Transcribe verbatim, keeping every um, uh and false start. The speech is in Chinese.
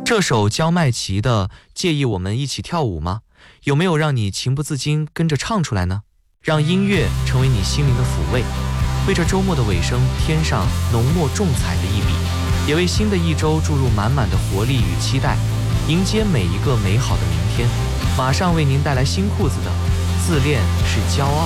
这首焦麦琪的《介意我们一起跳舞吗》，有没有让你情不自禁跟着唱出来呢？让音乐成为你心灵的抚慰，为这周末的尾声添上浓墨重彩的一笔，也为新的一周注入满满的活力与期待，迎接每一个美好的明天。马上为您带来新裤子的《自恋是骄傲》。